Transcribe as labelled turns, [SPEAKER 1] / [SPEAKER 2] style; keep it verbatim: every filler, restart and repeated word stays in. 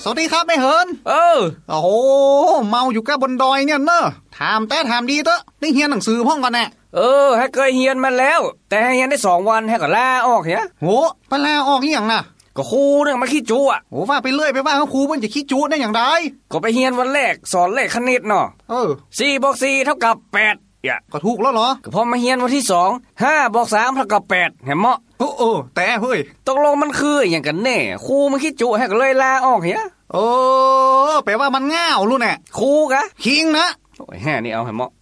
[SPEAKER 1] วัสดีครับแม่เหิน
[SPEAKER 2] เออ
[SPEAKER 1] โอ้โหเมาอยู่กับบนดอยเนี่ยเนอะถามแต่ถามดีเถอะได้เรียนหนังสือพ่องก่อนแน่
[SPEAKER 2] เออให้เคยเรียนมาแล้วแต่ให้เรียนได้สองวันให้ก็ลาออกเหี้ย
[SPEAKER 1] โหไปลาออกอีหยังน่ะ
[SPEAKER 2] ก็ครูเนี่ยมาขี้จูอ่ะ
[SPEAKER 1] โหว่าไปเรื่อยไปว่าเขาครูเพิ่นจะขี้จูได้อย่างไร
[SPEAKER 2] ก็ไปเรียนวันแรกสอนเลขคณิตเนาะ
[SPEAKER 1] เออ
[SPEAKER 2] สี่บวกสี่เท่ากับแปดอย่า
[SPEAKER 1] ก็ถูกแล้วเหรอ
[SPEAKER 2] ก็พอมาเรียนวันที่สองห้าบวกสามเท่ากับแปดเห็นเหมาะ
[SPEAKER 1] โอ้โอ้แต่เฮ้ย
[SPEAKER 2] ตกลงมันคืออย่างกันแน่ครูมันขี้จูให้ก็เลยลาออกเหี้ย
[SPEAKER 1] เออแปลว่ามันง่าวรู้แน่
[SPEAKER 2] ครูกะ
[SPEAKER 1] คิงนะ
[SPEAKER 2] โอ้ยแห่นี่เอาเห็นเหมาะ